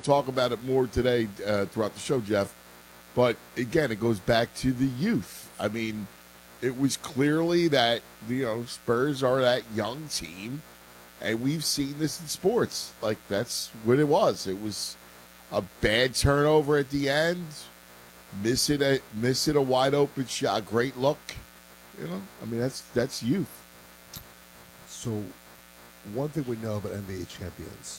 talk about it more today throughout the show, Jeff. But again, it goes back to the youth. I mean, it was clearly that Spurs are that young team, and we've seen this in sports. Like, that's what it was. It was a bad turnover at the end, missing a wide open shot, great look. I mean, that's youth. So, one thing we know about NBA champions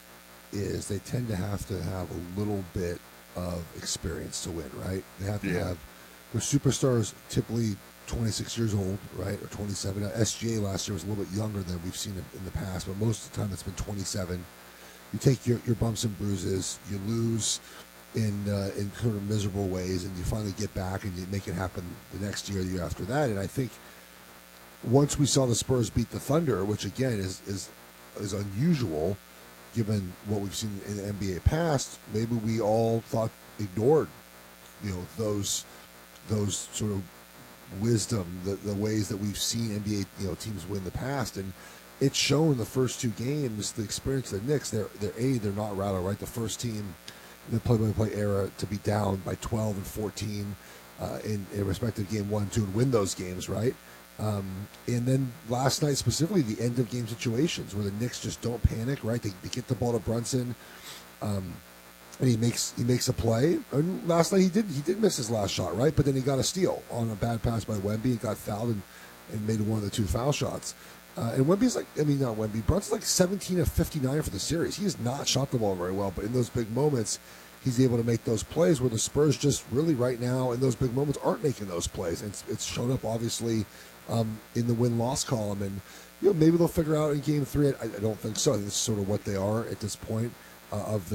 is they tend to have a little bit of experience to win, right? They have to have their superstars typically 26 years old, right, or 27. Now, SGA last year was a little bit younger than we've seen in the past, but most of the time it's been 27. You take your bumps and bruises, you lose in kind of miserable ways, and you finally get back and you make it happen the next year, the year after that. And I think once we saw the Spurs beat the Thunder, which again is unusual given what we've seen in the NBA past, maybe we all ignored those sort of wisdom, the ways that we've seen NBA teams win in the past, and it's shown the first two games. The experience of the Knicks, they're not rattled, right? The first team in the play-by-play era to be down by 12 and 14 in respective game 1 and 2 and win those games, right? And then last night specifically, the end of game situations where the Knicks just don't panic, right? They get the ball to Brunson, and he makes a play. And last night he did miss his last shot, right? But then he got a steal on a bad pass by Wemby and got fouled and made one of the two foul shots. And Wemby's not Wemby. Brunson's like 17 of 59 for the series. He has not shot the ball very well, but in those big moments, he's able to make those plays where the Spurs just really right now in those big moments aren't making those plays. And it's shown up obviously in the win-loss column. And maybe they'll figure out in Game 3. I don't think so. I think it's sort of what they are at this point of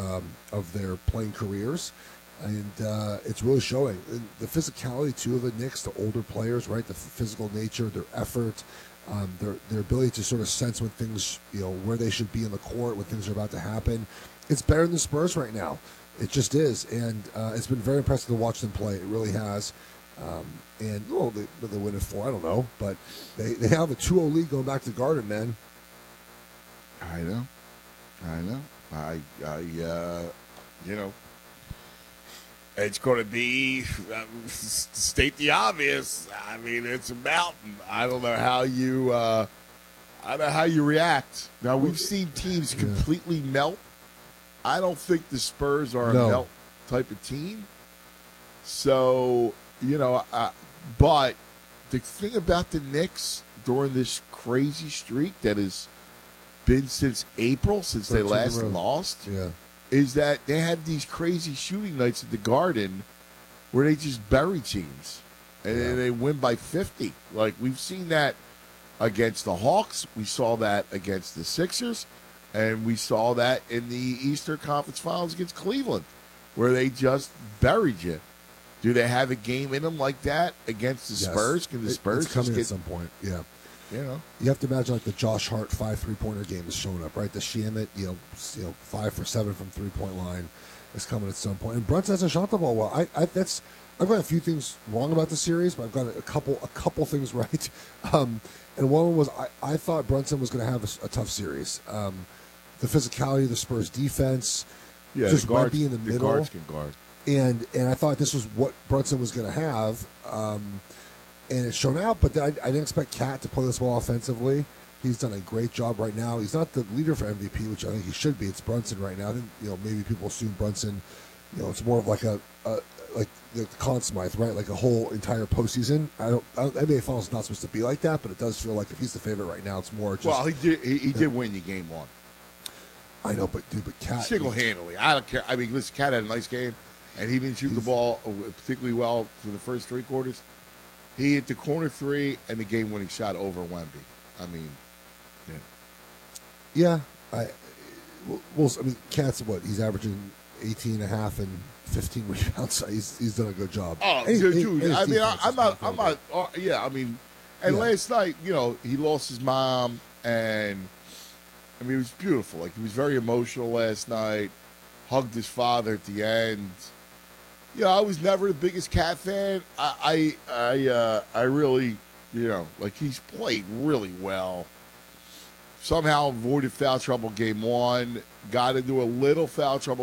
their playing careers. And it's really showing. And the physicality, too, of the Knicks, the older players, right? The physical nature, their effort, their ability to sort of sense when things, where they should be in the court, when things are about to happen. It's better than the Spurs right now. It just is. And it's been very impressive to watch them play. It really has. They win it 4, I don't know. But they have a 2-0 lead going back to the Garden, man. I know. It's going to be, state the obvious. I mean, it's a mountain. I don't know how you react. Now, we've seen teams completely melt. I don't think the Spurs are a melt type of team. So, but the thing about the Knicks during this crazy streak that has been since April, since they last lost, is that they have these crazy shooting nights at the Garden where they just bury teams and then they win by 50. Like, we've seen that against the Hawks. We saw that against the Sixers. And we saw that in the Eastern Conference Finals against Cleveland where they just buried you. Do they have a game in them like that against the Spurs? Can the Spurs it's coming just at some point? Yeah. You have to imagine like the Josh Hart 5 3-pointer game is showing up, right? The Shamet, 5 for 7 from 3-point line is coming at some point. And Brunson hasn't shot the ball well. I've got a few things wrong about the series, but I've got a couple things right. And one was I thought Brunson was going to have a tough series. The physicality of the Spurs defense, just might be in the middle. The guards can guard. And I thought this was what Brunson was going to have. And it's shown out, but I didn't expect Cat to play this well offensively. He's done a great job right now. He's not the leader for MVP, which I think he should be. It's Brunson right now. I think maybe people assume Brunson, it's more of like like the Conn Smythe, right? Like a whole entire postseason. NBA Finals is not supposed to be like that, but it does feel like if he's the favorite right now, it's more just. Well, he did win the game 1. I know, but Cat single-handedly. I don't care. I mean, listen, Cat had a nice game, and he didn't shoot the ball particularly well for the first 3 quarters. He hit the corner 3 and the game-winning shot over Wemby. I mean, yeah. Cat's what? He's averaging 18.5 and 15 rebounds. He's done a good job. Oh, dude. I mean, I'm not. Yeah, I mean, and last night, he lost his mom, and I mean, it was beautiful. Like, he was very emotional last night. Hugged his father at the end. I was never the biggest Cat fan. I really, he's played really well. Somehow avoided foul trouble game 1. Got into a little foul trouble